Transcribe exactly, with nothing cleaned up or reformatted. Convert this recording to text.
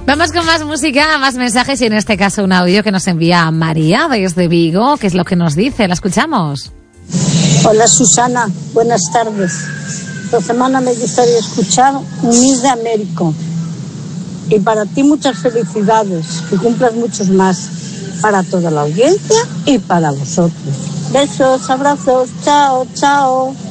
Vamos con más música, más mensajes y en este caso un audio que nos envía María desde Vigo, que es lo que nos dice. La escuchamos. Hola Susana, buenas tardes. Esta semana me gustaría escuchar Miss de Américo. Y para ti muchas felicidades, que cumplas muchos más. Para toda la audiencia y para vosotros. Besos, abrazos, chao, chao.